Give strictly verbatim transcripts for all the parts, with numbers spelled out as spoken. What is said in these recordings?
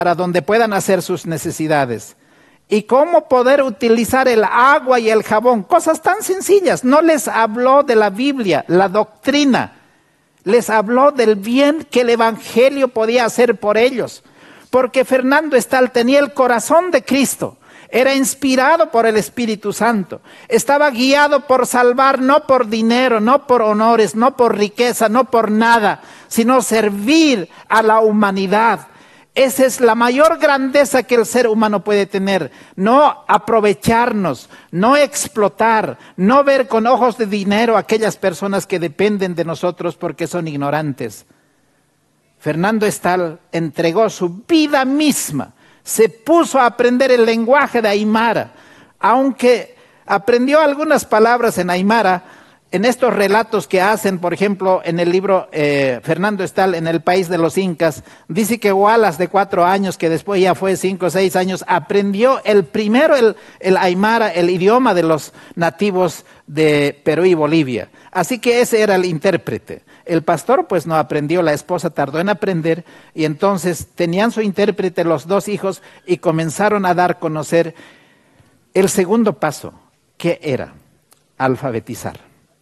para donde puedan hacer sus necesidades. Y cómo poder utilizar el agua y el jabón, cosas tan sencillas. No les habló de la Biblia, la doctrina. Les habló del bien que el Evangelio podía hacer por ellos. Porque Fernando Estal tenía el corazón de Cristo. Era inspirado por el Espíritu Santo. Estaba guiado por salvar, no por dinero, no por honores, no por riqueza, no por nada, sino servir a la humanidad. Esa es la mayor grandeza que el ser humano puede tener. No aprovecharnos, no explotar, no ver con ojos de dinero a aquellas personas que dependen de nosotros porque son ignorantes. Fernando Estal entregó su vida misma. Se puso a aprender el lenguaje de Aymara, aunque aprendió algunas palabras en Aymara, en estos relatos que hacen, por ejemplo, en el libro eh, Fernando Estal, en el país de los incas, dice que Wallace, de cuatro años, que después ya fue cinco o seis años, aprendió el primero el, el Aymara, el idioma de los nativos de Perú y Bolivia. Así que ese era el intérprete. El pastor pues no aprendió, la esposa tardó en aprender y entonces tenían su intérprete los dos hijos y comenzaron a dar a conocer el segundo paso, que era alfabetizar.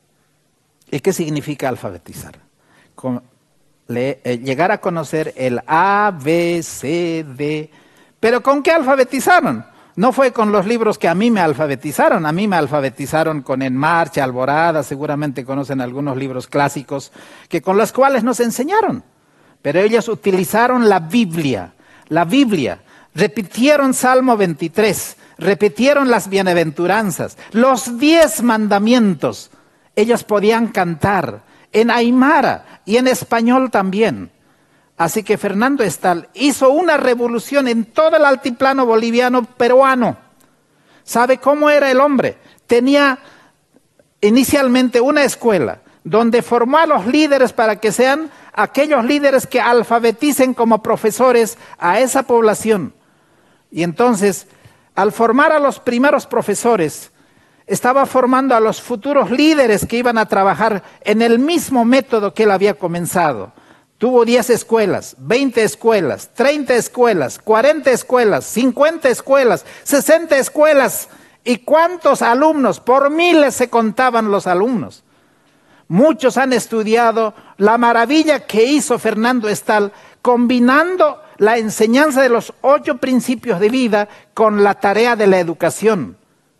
¿Y qué significa alfabetizar? Con, le, eh, llegar a conocer el A, B, C, D. ¿Pero con qué alfabetizaron? No fue con los libros que a mí me alfabetizaron. A mí me alfabetizaron con En Marcha, Alborada, seguramente conocen algunos libros clásicos que con los cuales nos enseñaron. Pero ellos utilizaron la Biblia, la Biblia. Repitieron Salmo veintitrés, repitieron las bienaventuranzas, los diez mandamientos. Ellos podían cantar en aymara y en español también. Así que Fernando Estal hizo una revolución en todo el altiplano boliviano peruano. ¿Sabe cómo era el hombre? Tenía inicialmente una escuela donde formó a los líderes para que sean aquellos líderes que alfabeticen como profesores a esa población. Y entonces, al formar a los primeros profesores, estaba formando a los futuros líderes que iban a trabajar en el mismo método que él había comenzado. Tuvo diez escuelas, veinte escuelas, treinta escuelas, cuarenta escuelas, cincuenta escuelas, sesenta escuelas. ¿Y cuántos alumnos? Por miles se contaban los alumnos. Muchos han estudiado la maravilla que hizo Fernando Estal combinando la enseñanza de los ocho principios de vida con la tarea de la educación.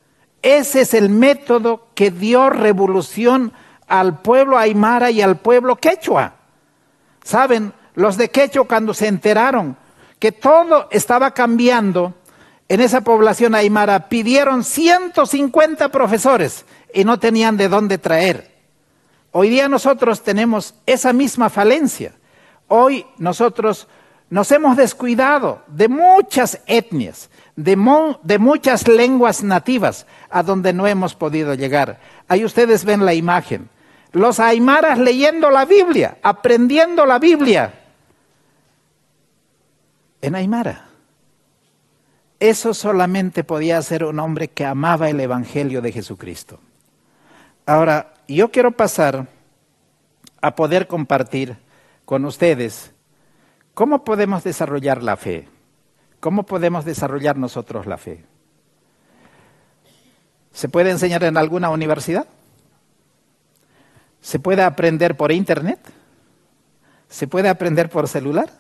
Ese es el método que dio revolución al pueblo aymara y al pueblo quechua. Saben, los de Quechua cuando se enteraron que todo estaba cambiando en esa población aymara, pidieron ciento cincuenta profesores y no tenían de dónde traer. Hoy día nosotros tenemos esa misma falencia. Hoy nosotros nos hemos descuidado de muchas etnias, de, mo- de muchas lenguas nativas a donde no hemos podido llegar. Ahí ustedes ven la imagen. Los aymaras leyendo la Biblia, aprendiendo la Biblia en aymara. Eso solamente podía hacer un hombre que amaba el Evangelio de Jesucristo. Ahora, yo quiero pasar a poder compartir con ustedes cómo podemos desarrollar la fe, cómo podemos desarrollar nosotros la fe. ¿Se puede enseñar en alguna universidad? ¿Se puede aprender por internet? ¿Se puede aprender por celular?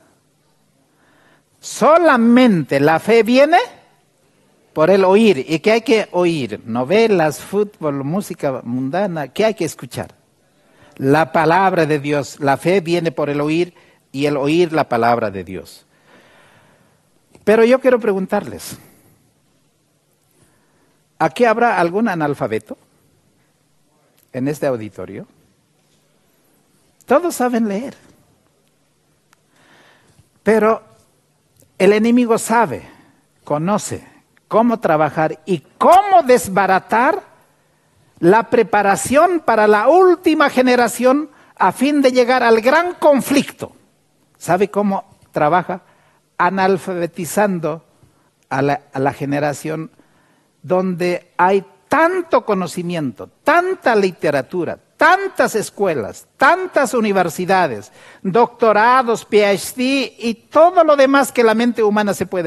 Solamente la fe viene por el oír. ¿Y qué hay que oír? Novelas, fútbol, música mundana. ¿Qué hay que escuchar? La palabra de Dios. La fe viene por el oír y el oír la palabra de Dios. Pero yo quiero preguntarles, ¿aquí habrá algún analfabeto en este auditorio? Todos saben leer. Pero el enemigo sabe, conoce cómo trabajar y cómo desbaratar la preparación para la última generación a fin de llegar al gran conflicto. ¿Sabe cómo trabaja? Analfabetizando a la, a la generación donde hay tanto conocimiento, tanta literatura, tantas escuelas, tantas universidades, doctorados, P H D y todo lo demás que la mente humana se puede